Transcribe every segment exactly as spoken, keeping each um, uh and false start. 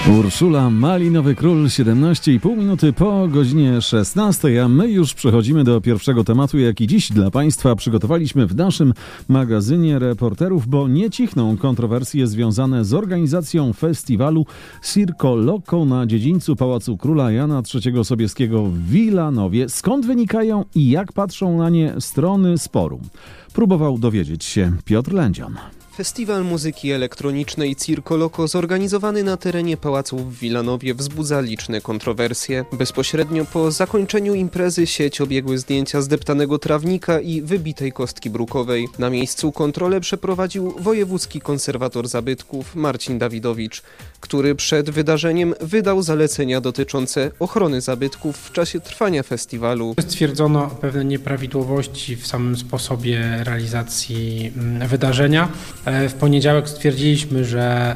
Urszula Malinowy Król, siedemnaście i pół minuty po godzinie szesnastej, a my już przechodzimy do pierwszego tematu, jaki dziś dla Państwa przygotowaliśmy w naszym magazynie reporterów, bo nie cichną kontrowersje związane z organizacją festiwalu Circo Loco na dziedzińcu Pałacu Króla Jana trzeciego Sobieskiego w Wilanowie. Skąd wynikają i jak patrzą na nie strony sporu? Próbował dowiedzieć się Piotr Lędzion. Festiwal muzyki elektronicznej Circo Loco zorganizowany na terenie pałacu w Wilanowie wzbudza liczne kontrowersje. Bezpośrednio po zakończeniu imprezy sieć obiegły zdjęcia zdeptanego trawnika i wybitej kostki brukowej. Na miejscu kontrolę przeprowadził wojewódzki konserwator zabytków Marcin Dawidowicz, który przed wydarzeniem wydał zalecenia dotyczące ochrony zabytków w czasie trwania festiwalu. Stwierdzono pewne nieprawidłowości w samym sposobie realizacji wydarzenia. W poniedziałek stwierdziliśmy, że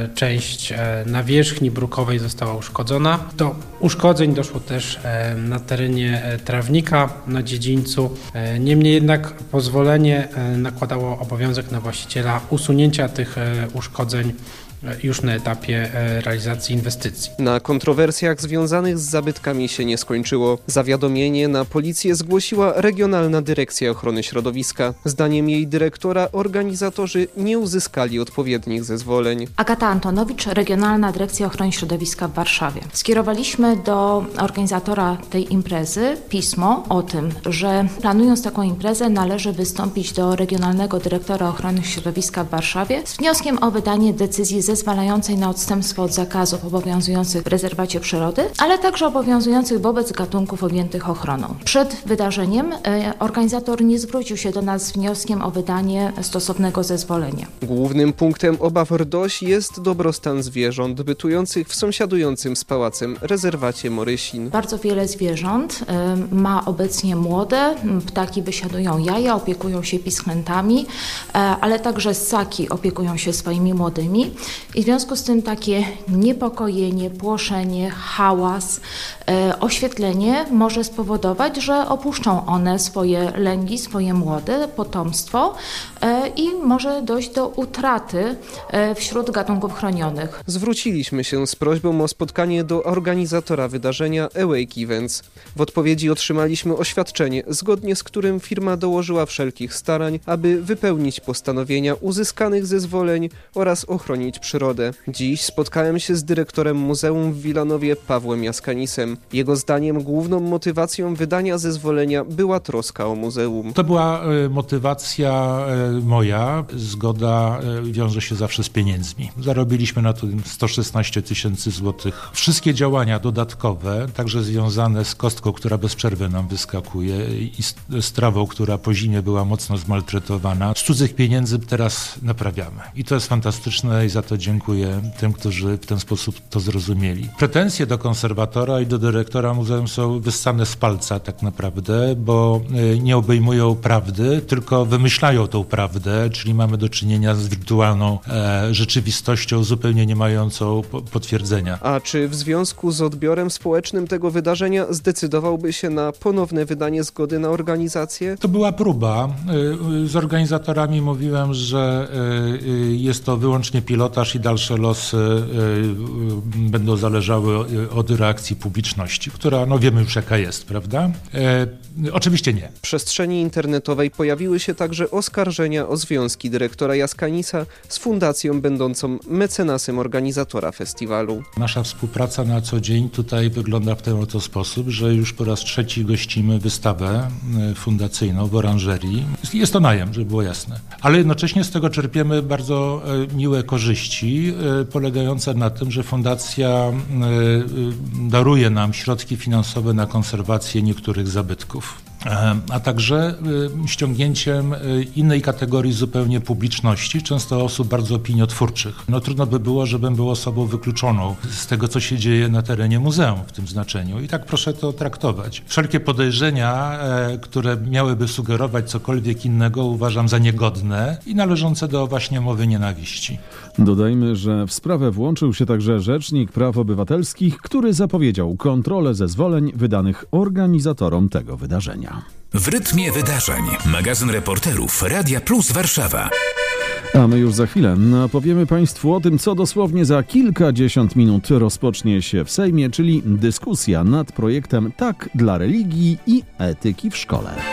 część nawierzchni brukowej została uszkodzona. Do uszkodzeń doszło też na terenie trawnika na dziedzińcu. Niemniej jednak pozwolenie nakładało obowiązek na właściciela usunięcia tych uszkodzeń już na etapie realizacji inwestycji. Na kontrowersjach związanych z zabytkami się nie skończyło. Zawiadomienie na policję zgłosiła Regionalna Dyrekcja Ochrony Środowiska. Zdaniem jej dyrektora organizatorzy nie uzyskali odpowiednich zezwoleń. Agata Antonowicz, Regionalna Dyrekcja Ochrony Środowiska w Warszawie. Skierowaliśmy do organizatora tej imprezy pismo o tym, że planując taką imprezę należy wystąpić do Regionalnego Dyrektora Ochrony Środowiska w Warszawie z wnioskiem o wydanie decyzji zezwalającej na odstępstwo od zakazów obowiązujących w rezerwacie przyrody, ale także obowiązujących wobec gatunków objętych ochroną. Przed wydarzeniem e, organizator nie zwrócił się do nas z wnioskiem o wydanie stosownego zezwolenia. Głównym punktem obaw R D O Ś jest dobrostan zwierząt bytujących w sąsiadującym z pałacem rezerwacie Morysin. Bardzo wiele zwierząt e, ma obecnie młode, ptaki wysiadują jaja, opiekują się pischętami, e, ale także ssaki opiekują się swoimi młodymi. I w związku z tym takie niepokojenie, płoszenie, hałas, e, oświetlenie może spowodować, że opuszczą one swoje lęgi, swoje młode, potomstło e, i może dojść do utraty e, wśród gatunków chronionych. Zwróciliśmy się z prośbą o spotkanie do organizatora wydarzenia Awake Events. W odpowiedzi otrzymaliśmy oświadczenie, zgodnie z którym firma dołożyła wszelkich starań, aby wypełnić postanowienia uzyskanych zezwoleń oraz ochronić przyrodę. Dziś spotkałem się z dyrektorem muzeum w Wilanowie Pawłem Jaskanisem. Jego zdaniem główną motywacją wydania zezwolenia była troska o muzeum. To była y, motywacja y, moja. Zgoda y, wiąże się zawsze z pieniędzmi. Zarobiliśmy na to sto szesnaście tysięcy złotych. Wszystkie działania dodatkowe, także związane z kostką, która bez przerwy nam wyskakuje i z, z trawą, która po zimie była mocno zmaltretowana, z cudzych pieniędzy teraz naprawiamy. I to jest fantastyczne i za to dziękuję tym, którzy w ten sposób to zrozumieli. Pretensje do konserwatora i do dyrektora muzeum są wyssane z palca tak naprawdę, bo nie obejmują prawdy, tylko wymyślają tą prawdę, czyli mamy do czynienia z wirtualną e, rzeczywistością zupełnie nie mającą po, potwierdzenia. A czy w związku z odbiorem społecznym tego wydarzenia zdecydowałby się na ponowne wydanie zgody na organizację? To była próba. Z organizatorami mówiłem, że jest to wyłącznie pilotaż i dalsze losy będą zależały od reakcji publiczności, która, no wiemy już jaka jest, prawda? E, oczywiście nie. W przestrzeni internetowej pojawiły się także oskarżenia o związki dyrektora Jaskanisa z fundacją będącą mecenasem organizatora festiwalu. Nasza współpraca na co dzień tutaj wygląda w ten oto sposób, że już po raz trzeci gościmy wystawę fundacyjną w oranżerii. Jest to najem, żeby było jasne. Ale jednocześnie z tego czerpiemy bardzo miłe korzyści polegające na tym, że fundacja daruje nam środki finansowe na konserwację niektórych zabytków, a także ściągnięciem innej kategorii zupełnie publiczności, często osób bardzo opiniotwórczych. No trudno by było, żebym był osobą wykluczoną z tego, co się dzieje na terenie muzeum w tym znaczeniu i tak proszę to traktować. Wszelkie podejrzenia, które miałyby sugerować cokolwiek innego, uważam za niegodne i należące do właśnie mowy nienawiści. Dodajmy, że w sprawę włączył się także Rzecznik Praw Obywatelskich, który zapowiedział kontrolę zezwoleń wydanych organizatorom tego wydarzenia. W rytmie wydarzeń. Magazyn reporterów Radia Plus Warszawa. A my już za chwilę opowiemy Państwu o tym, co dosłownie za kilkadziesiąt minut rozpocznie się w Sejmie, czyli dyskusja nad projektem Tak dla religii i etyki w szkole.